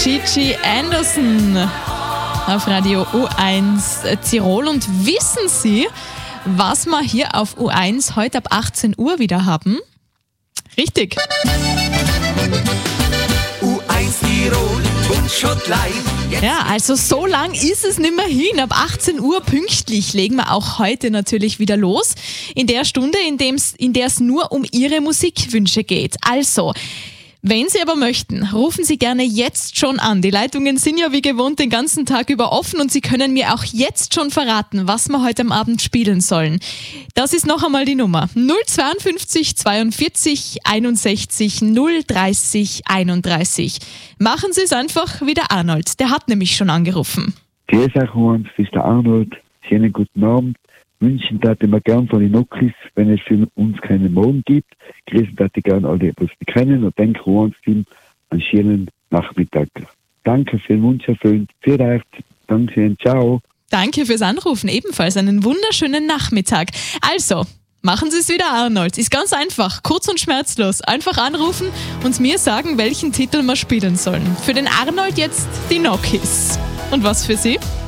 Gigi Anderson auf Radio U1 Tirol. Und wissen Sie, was wir hier auf U1 heute ab 18 Uhr wieder haben? Richtig. U1 Tirol und Schottland. Ja, also so lang ist es nicht mehr hin. Ab 18 Uhr pünktlich legen wir auch heute natürlich wieder los. In der Stunde, in der es nur um Ihre Musikwünsche geht. Also, wenn Sie aber möchten, rufen Sie gerne jetzt schon an. Die Leitungen sind ja wie gewohnt den ganzen Tag über offen und Sie können mir auch jetzt schon verraten, was wir heute am Abend spielen sollen. Das ist noch einmal die Nummer 052 42 61 030 31. Machen Sie es einfach wie der Arnold. Der hat nämlich schon angerufen. Grüß euch, Hans, das ist der Arnold. Schönen guten Abend. Wünschen würde ich mir gern von den Nokis, wenn es für uns keinen Morgen gibt. Grüßen würde ich gern alle, die wir kennen, und denke Hans Team einen schönen Nachmittag. Danke für den Wunsch erfüllt. Für euch. Dankeschön. Ciao. Danke fürs Anrufen. Ebenfalls einen wunderschönen Nachmittag. Also, machen Sie es wieder, Arnold. Ist ganz einfach, kurz und schmerzlos. Einfach anrufen und mir sagen, welchen Titel wir spielen sollen. Für den Arnold jetzt die Nokis. Und was für Sie?